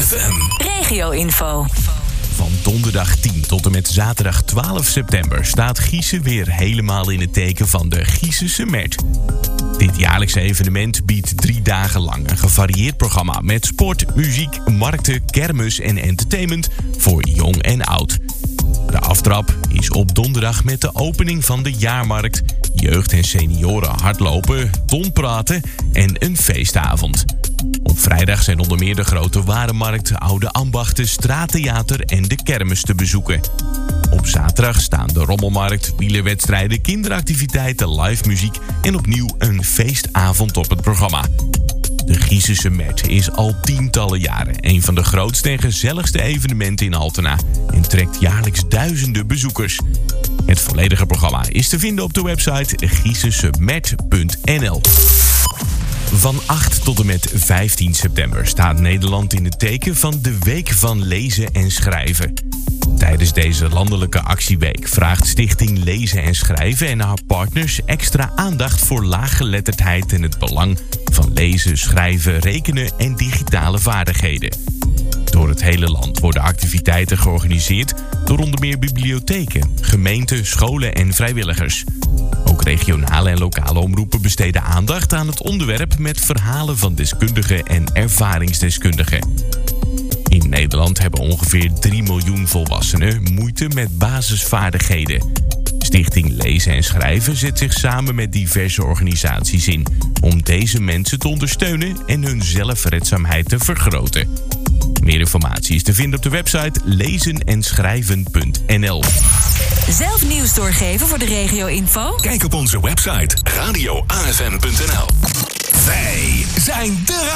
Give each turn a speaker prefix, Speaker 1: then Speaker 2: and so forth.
Speaker 1: AFM
Speaker 2: Regio-info.
Speaker 1: Van donderdag 10 tot en met zaterdag 12 september staat Giesen weer helemaal in het teken van de Giesense Mert. Dit jaarlijkse evenement biedt 3 dagen lang een gevarieerd programma met sport, muziek, markten, kermis en entertainment voor jong en oud. De aftrap is op donderdag met de opening van de jaarmarkt, jeugd- en senioren hardlopen, donpraten en een feestavond. Op vrijdag zijn onder meer de Grote Warenmarkt, Oude Ambachten, Straattheater en de kermis te bezoeken. Op zaterdag staan de rommelmarkt, wielerwedstrijden, kinderactiviteiten, live muziek en opnieuw een feestavond op het programma. De Giesense Mert is al tientallen jaren een van de grootste en gezelligste evenementen in Altena en trekt jaarlijks duizenden bezoekers. Het volledige programma is te vinden op de website giesensemert.nl. Van 8 tot en met 15 september staat Nederland in het teken van de Week van Lezen en Schrijven. Tijdens deze landelijke actieweek vraagt Stichting Lezen en Schrijven en haar partners extra aandacht voor laaggeletterdheid en het belang van lezen, schrijven, rekenen en digitale vaardigheden. Door het hele land worden activiteiten georganiseerd door onder meer bibliotheken, gemeenten, scholen en vrijwilligers. Ook regionale en lokale omroepen besteden aandacht aan het onderwerp met verhalen van deskundigen en ervaringsdeskundigen. In Nederland hebben ongeveer 3 miljoen volwassenen moeite met basisvaardigheden. Stichting Lezen en Schrijven zet zich samen met diverse organisaties in om deze mensen te ondersteunen en hun zelfredzaamheid te vergroten. Meer informatie is te vinden op de website lezenenschrijven.nl.
Speaker 2: Zelf nieuws doorgeven voor de regio-info?
Speaker 3: Kijk op onze website radioafm.nl. Wij zijn de